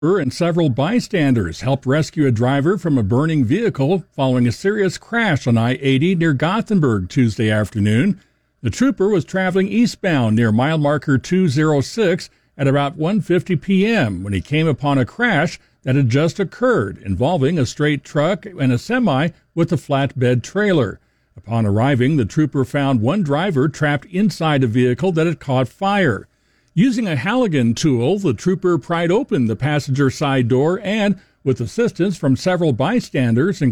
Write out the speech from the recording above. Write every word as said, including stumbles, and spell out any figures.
And several bystanders helped rescue a driver from a burning vehicle following a serious crash on I eighty near Gothenburg Tuesday afternoon. The trooper was traveling eastbound near mile marker two oh six at about one fifty p.m. when he came upon a crash that had just occurred involving a straight truck and a semi with a flatbed trailer. Upon arriving, the trooper found one driver trapped inside a vehicle that had caught fire. Using a Halligan tool, the trooper pried open the passenger side door and, with assistance from several bystanders,